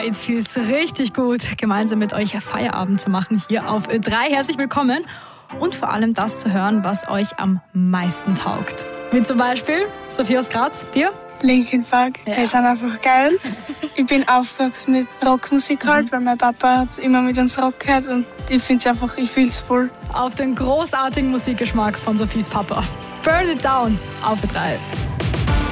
it feels richtig gut, gemeinsam mit euch Feierabend zu machen hier auf Ö3. Herzlich willkommen und vor allem das zu hören, was euch am meisten taugt. Wie zum Beispiel Sophie aus Graz, dir? Linkin Park, die sind einfach geil. Ich bin aufgewachsen mit Rockmusik halt, weil mein Papa hat immer mit uns Rock gehört und ich fühle es voll. Auf den großartigen Musikgeschmack von Sophies Papa. Burn It Down auf Ö3.